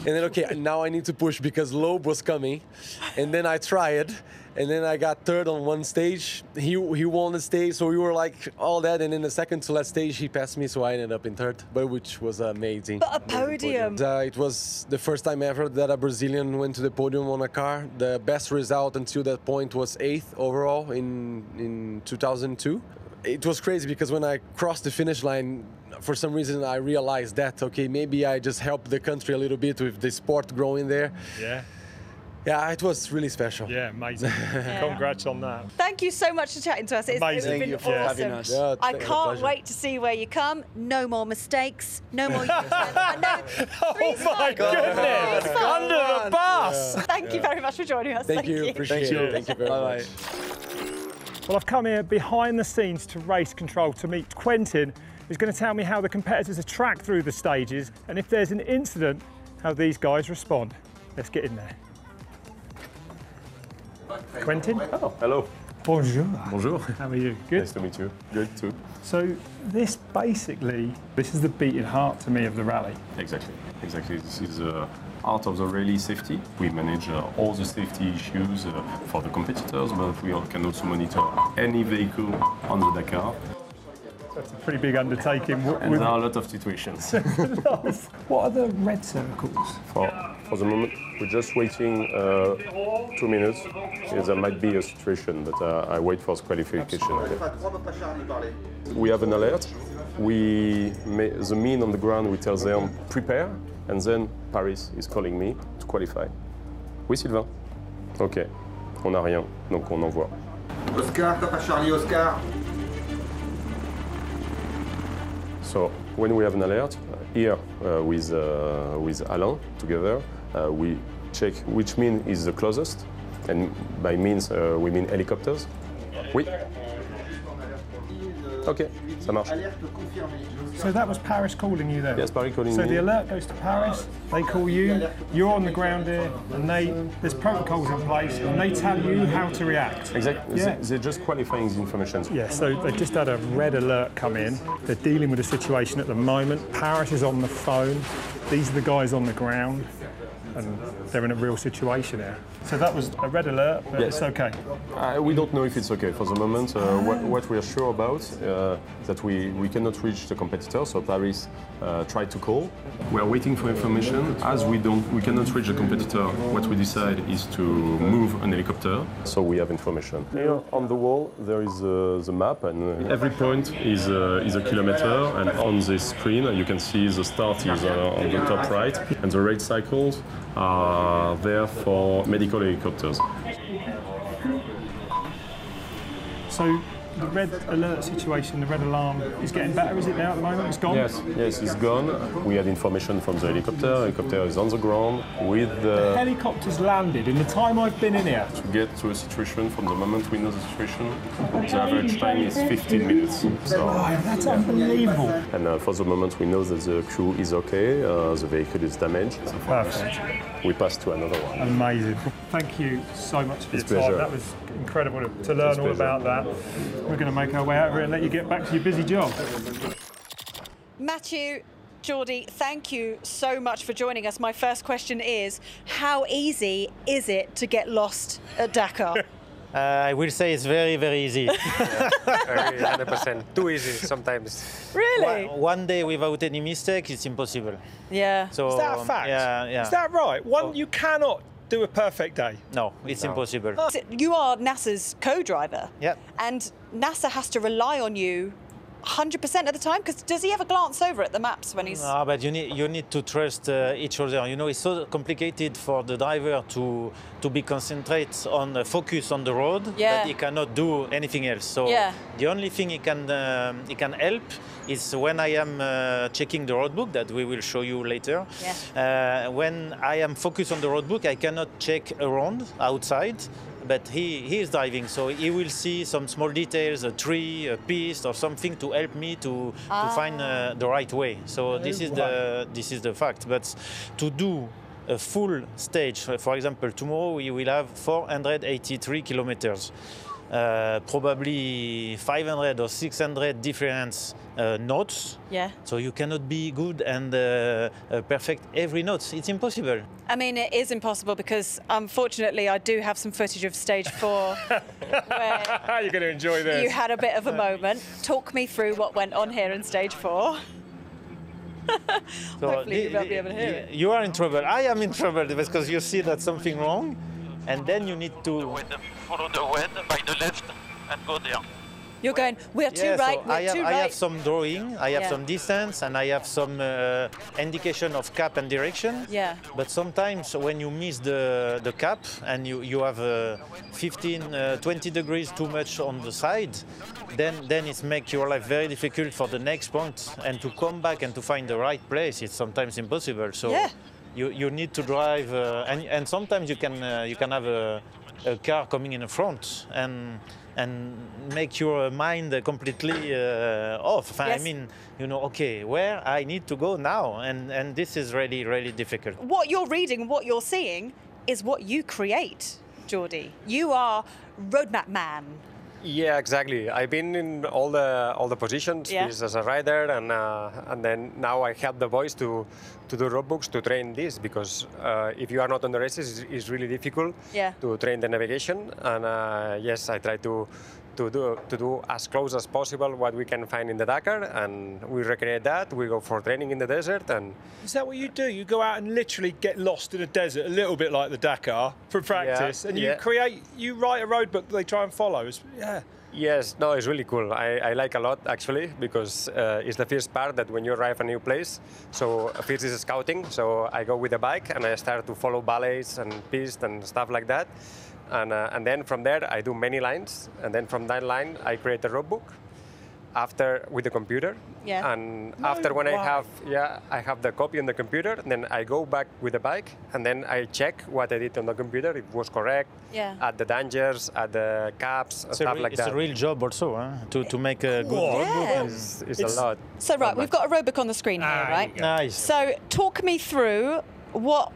And then, okay, now I need to push because Loeb was coming. And then I tried. And then I got third on one stage. He won the stage, so we were like all that. And in the second to last stage, he passed me, so I ended up in third, but which was amazing. But a podium. It was the first time ever that a Brazilian went to the podium on a car. The best result until that point was 8th overall in 2002. It was crazy because when I crossed the finish line, for some reason I realized that, okay, maybe I just helped the country a little bit with the sport growing there. Yeah. Yeah, it was really special. Yeah, amazing. Congrats on that. Thank you so much for chatting to us. It's Amazing. been Thank you for awesome. having us. Yeah, I a can't pleasure. wait to see where you come. No more mistakes. No more U-turns. I know. Oh my goodness! Three's fine. Under the bus! Thank you very much for joining us. Thank you. Appreciate it. Thank you very Bye-bye. much. Well, I've come here behind the scenes to Race Control to meet Quentin, who's going to tell me how the competitors are tracked through the stages and if there's an incident, how these guys respond. Let's get in there. Quentin? Oh, hello. Bonjour. Bonjour. How are you? Good? Nice to meet you. Good too. So this is the beating heart to me of the rally. Exactly. This is out of the rally safety. We manage all the safety issues for the competitors, but we can also monitor any vehicle on the Dakar. That's a pretty big undertaking. And there are a lot of situations. What are the red circles? For the moment, we're just waiting 2 minutes. Yeah, there might be a situation, but I wait for qualification. We have an alert. The men on the ground, we tell them prepare, and then Paris is calling me to qualify. Oui, Sylvain? Ok. On n'a rien, donc on envoie. Oscar, Papa Charlie, Oscar. So when we have an alert, here with Alain together, we check which mine is the closest, and by means we mean helicopters. Oui. Ok, ça marche. So that was Paris calling you then? Yes, Paris calling So me. the alert goes to Paris, they call you, you're on the ground here, and there's protocols in place, and they tell you how to react. Exactly. Yeah. They're just qualifying the information. Yeah, so they just had a red alert come in. They're dealing with a situation at the moment. Paris is on the phone. These are the guys on the ground, and they're in a real situation here. So that was a red alert, but Yes. it's okay. We don't know if it's okay for the moment. What we are sure about that we cannot reach the competitor, so Paris tried to call. We are waiting for information. As we cannot reach the competitor, what we decide is to move an helicopter. So we have information. Here on the wall there is the map, and every point is a kilometer. And on this screen you can see the start is on the top right, and the raid cycles are there for medical helicopters. So the red alert situation, the red alarm, is getting better, is it now at the moment? It's gone? Yes, it's gone. We had information from the helicopter. Helicopter is on the ground with The helicopter's landed. In the time I've been in here, to get to a situation from the moment we know the situation, the average time is 15 minutes. So, that's unbelievable. and for the moment we know that the crew is okay, the vehicle is damaged. Perfect. We pass to another one. Amazing. Thank you so much for It's your time. pleasure. That was incredible to learn all pleasure. about that. We're going to make our way over and let you get back to your busy job. Mathieu, Jordi, thank you so much for joining us. My first question is, how easy is it to get lost at Dakar? I will say it's very, very easy. 100%. Too easy sometimes. Really? One day without any mistake, it's impossible. Yeah. So, Is that a fact? Yeah. Is that right? You cannot do a perfect day. No, it's impossible. You are NASA's co-driver. Yep. And NASA has to rely on you 100% of the time? Because does he ever glance over at the maps when he's... No, but you need to trust each other. You know, it's so complicated for the driver to be concentrated on focus on the road that he cannot do anything else. So the only thing he can help is when I am checking the roadbook that we will show you later. Yeah. When I am focused on the roadbook, I cannot check around outside. But he is driving, so he will see some small details, a tree, a piste, or something to help me to find the right way. So this is the fact. But to do a full stage, for example, tomorrow we will have 483 kilometers. probably 500 or 600 different notes. Yeah. So you cannot be good and perfect every note. It's impossible. I mean, it is impossible because, unfortunately, I do have some footage of stage 4 where You're going to enjoy this. you had a bit of a moment. Talk me through what went on here in stage 4. So Hopefully you won't be able to hear it. You are in trouble. I am in trouble because you see that something wrong, and then you need to follow the wind by the left and go there. You're going, we're too right, so we're too right. I have some drawing, I have Yeah. some distance, and I have some indication of cap and direction. Yeah. But sometimes when you miss the cap and you have 15, 20 degrees too much on the side, then it makes your life very difficult for the next point. And to come back and to find the right place, it's sometimes impossible. So Yeah. you need to drive, and sometimes you can have a car coming in the front and make your mind completely off. Yes. I mean, okay, where I need to go now, and this is really, really difficult. What you're reading, what you're seeing, is what you create, Jordi. You are roadmap man. Yeah, exactly. I've been in all the positions Yeah. as a rider, and then now I help the boys to do roadbooks to train this, because if you are not on the races, it's really difficult Yeah. to train the navigation. And yes, I try to do as close as possible what we can find in the Dakar, and we recreate that. We go for training in the desert, and Is that what you do? You go out and literally get lost in a desert, a little bit like the Dakar, for practice, and you write a road book they try and follow. Yeah. yes, no, it's really cool. I like a lot, actually, because it's the first part that when you arrive a new place, so first is scouting, so I go with a bike and I start to follow valleys and pistes and stuff like that. And then from there, I do many lines, and then from that line, I create a road book after with the computer. Yeah. And after when I have the copy on the computer, then I go back with the bike, and then I check what I did on the computer, if it was correct, at the dangers, at the caps, stuff like that. It's a real job also, to make a good roadbook. It's a lot. So, right, we've got a road book on the screen here, right? Nice. So, talk me through what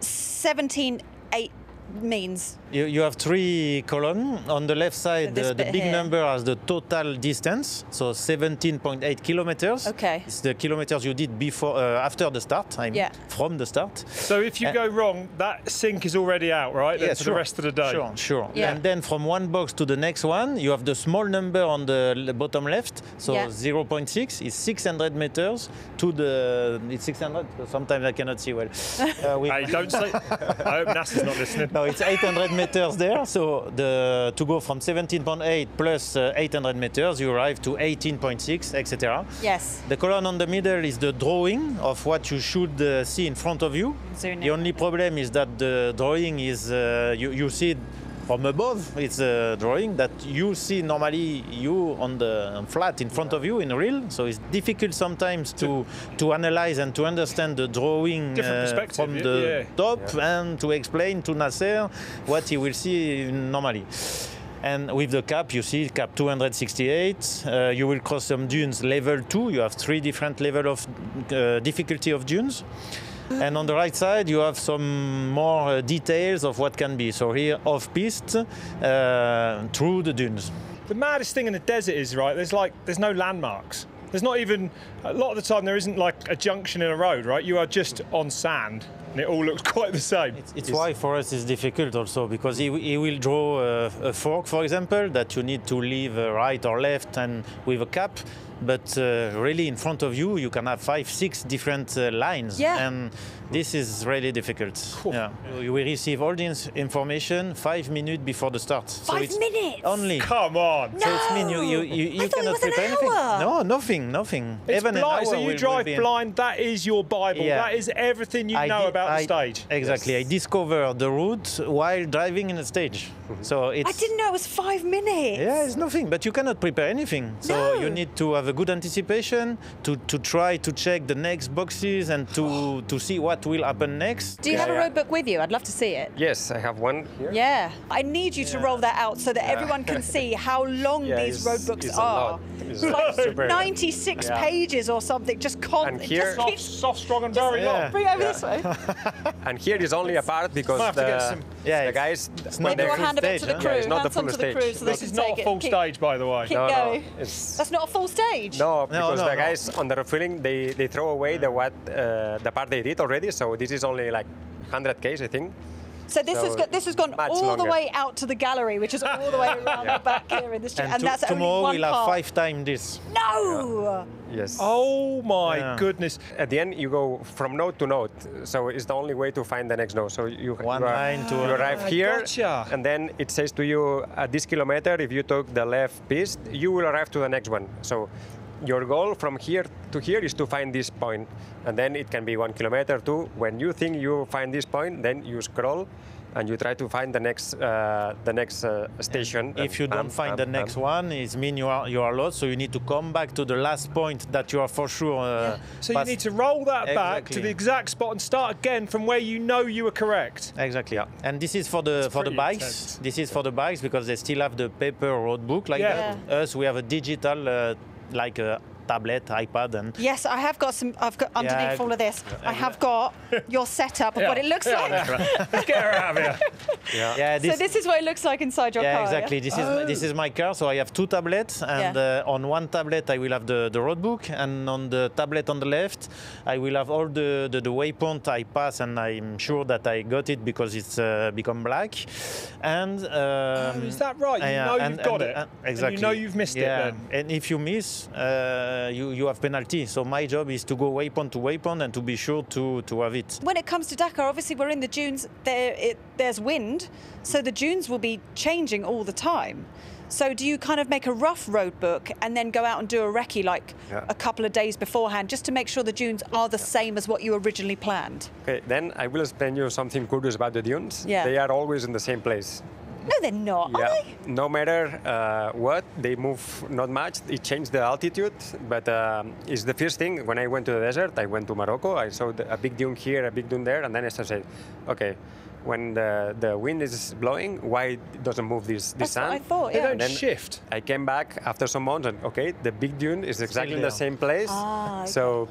17.8 means. You have 3 columns. On the left side, this the bit big here. number has the total distance, so 17.8 kilometers. Okay. It's the kilometers you did before, after the start. I mean, from the start. So if you go wrong, that sync is already out, right? Then for the rest of the day. Sure. Yeah. And then from one box to the next one, you have the small number on the bottom left. So 0.6 is 600 meters to the. It's 600. Sometimes I cannot see well. Hey, don't say. I hope NASA's not listening. No, it's 800 meters there. So to go from 17.8 plus 800 meters, you arrive to 18.6, etc. Yes. The column on the middle is the drawing of what you should see in front of you. The only problem is that the drawing is you see it from above. It's a drawing that you see normally you on the flat in front of you in real. So it's difficult sometimes to analyze and to understand the drawing from the top and to explain to Nasser what he will see normally. And with the cap, you see cap 268. You will cross some dunes level 2. You have 3 different levels of difficulty of dunes. And on the right side, you have some more details of what can be. So here, off-piste, through the dunes. The maddest thing in the desert is, right, there's no landmarks. There's not even, a lot of the time there isn't like a junction in a road, right? You are just on sand and it all looks quite the same. It's why for us it's difficult also, because he will draw a fork, for example, that you need to leave right or left and with a cap. But really in front of you, you can have 5, 6 different lines. Yeah. And this is really difficult. Cool. Yeah. You will receive all the information 5 minutes before the start. 5 minutes? Only. Come on. No. So it means you cannot prepare anything. No, nothing. It's Even blind. So you will drive be blind, that is your Bible. Yeah. That is everything you know about the stage. Exactly. Yes. I discovered the route while driving in the stage. So it's, I didn't know it was 5 minutes. Yeah, it's nothing, but you cannot prepare anything. So you need to have a good anticipation to try to check the next boxes and to see what will happen next. Do you have a road book with you? I'd love to see it. Yes, I have one here. Yeah. I need you to roll that out so that everyone can see how long these road books it's are. A lot. It's like 96 pages or something. Just And here, soft, strong, and very long. Bring it over this way. And here is only a part because the guys. Maybe we'll hand it back to the crew. It's not the Hand some full to the crew stage. so they This can is not take a full it. stage, by the way. Keep going. That's not a full stage. No, because the guys on the refilling they throw away the part they did already. So this is only like 100 Ks, I think. So this has gone all the way out to the gallery, which is all the way around the back here in the street, and that's tomorrow only one we'll have part. 5 times this. No. Yes. Oh my goodness! At the end, you go from node to node, so it's the only way to find the next node. So you arrive here, and then it says to you at this kilometer, if you took the left piste, you will arrive to the next one. So your goal from here to here is to find this point, and then it can be 1 kilometer, 2. When you think you find this point, then you scroll and you try to find the next station. If you don't find the next one, it means you are lost. So you need to come back to the last point that you are for sure. So you need to roll that back to the exact spot and start again from where you know you were correct. Exactly. Yeah. And this is for the bikes. Intense. This is for the bikes because they still have the paper road book like that. Us, we have a digital like a tablet, iPad, and yes, I've got underneath all of this. I have got your setup of what it looks like. Let's get her out of here. So this is what it looks like inside your car. Yeah, exactly. This is my car. So I have 2 tablets, and on one tablet I will have the road book, and on the tablet on the left I will have all the waypoint I pass, and I'm sure that I got it because it's become black. And is that right? You know you've got it. Exactly. And you know you've missed it. Then. And if you miss, you have penalty. So my job is to go waypoint to waypoint and to be sure to have it. When it comes to Dakar, obviously we're in the dunes. There's wind, so the dunes will be changing all the time. So do you kind of make a rough road book and then go out and do a recce like a couple of days beforehand, just to make sure the dunes are the same as what you originally planned? Okay, then I will explain you something curious about the dunes. Yeah. They are always in the same place. No, they're not, are they? No matter what, they move not much. It changed the altitude, but it's the first thing. When I went to the desert, I went to Morocco. I saw a big dune here, a big dune there, and then I started saying, okay, when the wind is blowing, why it doesn't move this That's sand? what I thought, They don't shift. I came back after some months and, okay, the big dune is exactly in the same place. Ah, okay. So,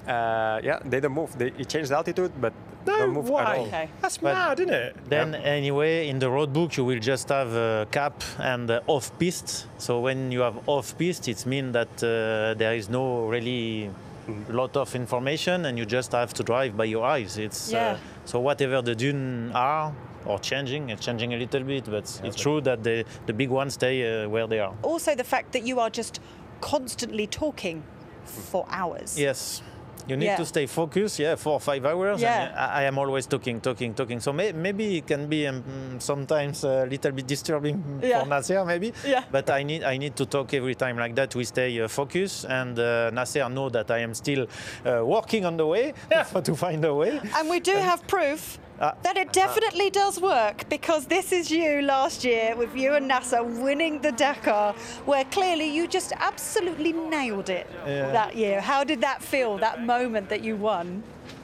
they don't move. It changed the altitude, but don't move at all. Okay. That's mad, isn't it? Then anyway, in the road book, you will just have cap and off-piste. So when you have off-piste, it means that there is no really lot of information, and you just have to drive by your eyes. It's so whatever the dunes are, or changing, it's changing a little bit, but it's true that the big ones stay where they are. Also the fact that you are just constantly talking for hours. Yes. You need to stay focused, 4 or 5 hours. Yeah. And I am always talking. So maybe it can be sometimes a little bit disturbing for Nasser, maybe. Yeah. But I need to talk every time like that. We stay focused, and Nasser know that I am still working on the way to find a way. And we do have proof that it definitely does work, because this is you last year with you and Nasser winning the Dakar, where clearly you just absolutely nailed it that year. How did that feel, that moment that you won?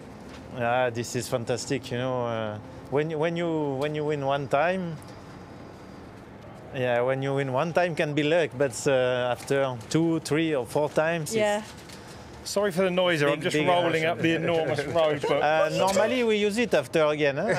This is fantastic, you know. When you win one time, when you win one time can be luck, but after 2, 3, or 4 times, Sorry for the noise, I'm just rolling up the enormous road book. Normally we use it after again. Huh?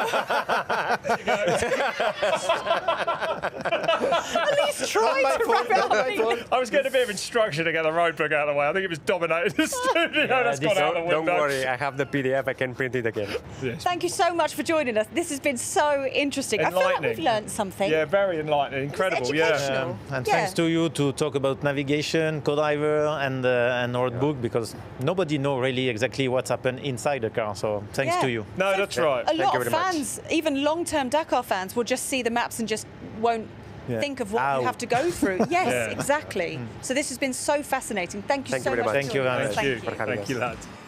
At least try to wrap it up. I was getting a bit of instruction to get the road book out of the way. I think it was dominating the studio. That's gone out the window. Don't worry, I have the PDF. I can print it again. Yes. Thank you so much for joining us. This has been so interesting. I feel like we've learned something. Yeah, very enlightening, incredible. Educational. And thanks to you to talk about navigation, co-driver, and road book, because nobody knows really exactly what's happened inside the car. So thanks to you. No, that's right. A lot of fans, even long-term Dakar fans, will just see the maps and just won't think of what you have to go through. Yes, exactly. So this has been so fascinating. Thank you so much. Thank you very much. Thank you. Thank you, lads.